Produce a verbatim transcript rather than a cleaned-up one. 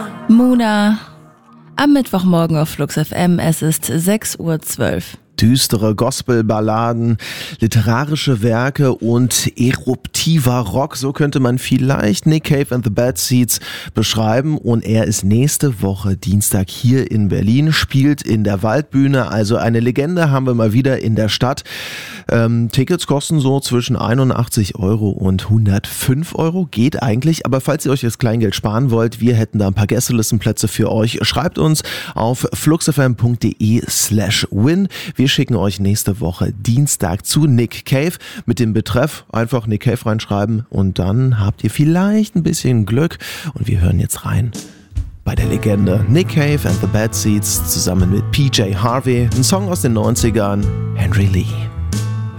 Muna am Mittwochmorgen auf Flux F M. Es ist sechs Uhr zwölf. Düstere Gospelballaden, literarische Werke und eruptiver Rock, so könnte man vielleicht Nick Cave and the Bad Seeds beschreiben. Und er ist nächste Woche Dienstag hier in Berlin, spielt in der Waldbühne, also eine Legende haben wir mal wieder in der Stadt. Ähm, Tickets kosten so zwischen einundachtzig Euro und hundertfünf Euro, geht eigentlich, aber falls ihr euch das Kleingeld sparen wollt, wir hätten da ein paar Gästelistenplätze für euch. Schreibt uns auf fluxfm.de slash win. Wir schicken euch nächste Woche Dienstag zu Nick Cave mit dem Betreff einfach Nick Cave reinschreiben und dann habt ihr vielleicht ein bisschen Glück und wir hören jetzt rein bei der Legende Nick Cave and the Bad Seeds zusammen mit P J Harvey, ein Song aus den neunzigern, Henry Lee.